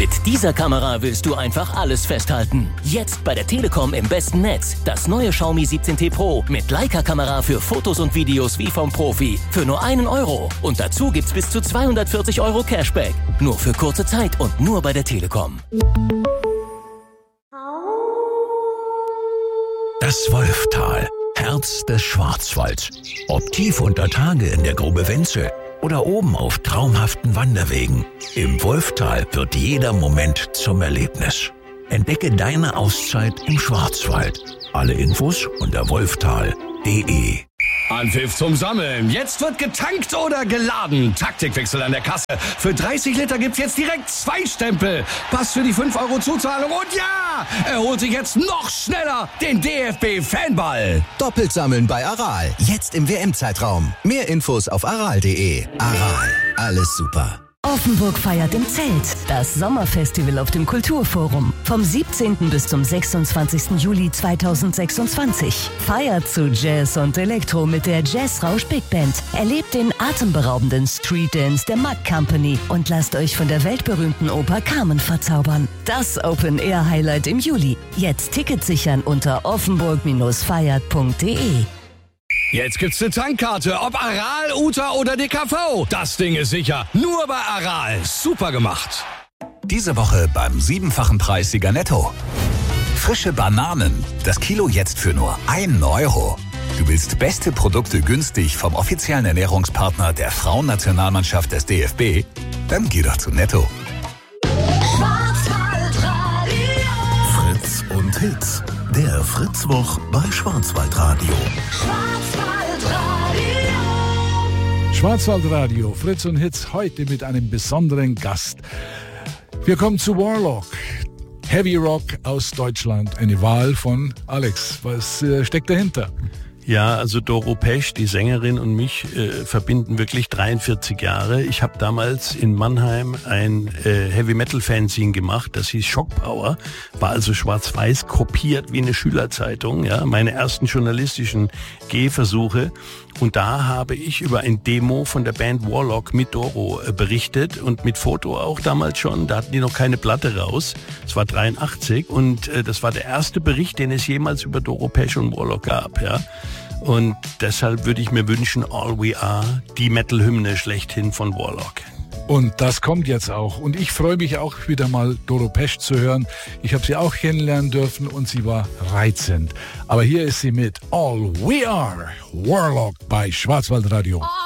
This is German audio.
Mit dieser Kamera willst du einfach alles festhalten. Jetzt bei der Telekom im besten Netz. Das neue Xiaomi 17T Pro mit Leica-Kamera für Fotos und Videos wie vom Profi. Für nur 1 Euro. Und dazu gibt's bis zu 240 Euro Cashback. Nur für kurze Zeit und nur bei der Telekom. Das Wolftal, Herz des Schwarzwalds. Ob tief unter Tage in der Grube Wenzel oder oben auf traumhaften Wanderwegen. Im Wolftal wird jeder Moment zum Erlebnis. Entdecke deine Auszeit im Schwarzwald. Alle Infos unter wolftal.de. Anpfiff zum Sammeln. Jetzt wird getankt oder geladen. Taktikwechsel an der Kasse. Für 30 Liter gibt's jetzt direkt 2 Stempel. Pass für die 5 Euro Zuzahlung. Und ja, er holt sich jetzt noch schneller den DFB-Fanball. Doppelt sammeln bei Aral. Jetzt im WM-Zeitraum. Mehr Infos auf aral.de. Aral. Alles super. Offenburg feiert im Zelt. Das Sommerfestival auf dem Kulturforum. Vom 17. bis zum 26. Juli 2026. Feiert zu Jazz und Elektro mit der Jazzrausch Big Band. Erlebt den atemberaubenden Street Dance der Mack Company und lasst euch von der weltberühmten Oper Carmen verzaubern. Das Open-Air-Highlight im Juli. Jetzt Tickets sichern unter offenburg-feiert.de. Jetzt gibt's eine Tankkarte, ob Aral, Uta oder DKV. Das Ding ist sicher. Nur bei Aral. Super gemacht. Diese Woche beim 7-fachen Preissieger Netto. Frische Bananen. Das Kilo jetzt für nur 1 Euro. Du willst beste Produkte günstig vom offiziellen Ernährungspartner der Frauennationalmannschaft des DFB? Dann geh doch zu Netto. Fritz und Hits. Der Fritzwoch bei Schwarzwaldradio. Schwarzwaldradio, Fritz und Hits, heute mit einem besonderen Gast. Wir kommen zu Warlock. Heavy Rock aus Deutschland. Eine Wahl von Alex. Was steckt dahinter? Ja, also Doro Pesch, die Sängerin, und mich verbinden wirklich 43 Jahre. Ich habe damals in Mannheim ein Heavy-Metal-Fanzine gemacht, das hieß Shock Power, war also schwarz-weiß kopiert wie eine Schülerzeitung, ja, meine ersten journalistischen Gehversuche. Und da habe ich über ein Demo von der Band Warlock mit Doro berichtet und mit Foto auch damals schon. Da hatten die noch keine Platte raus. Es war 83 und das war der erste Bericht, den es jemals über Doro Pesch und Warlock gab, ja. Und deshalb würde ich mir wünschen, All We Are, die Metal-Hymne schlechthin von Warlock. Und das kommt jetzt auch. Und ich freue mich auch wieder mal, Doro Pesch zu hören. Ich habe sie auch kennenlernen dürfen und sie war reizend. Aber hier ist sie mit All We Are, Warlock bei Schwarzwaldradio.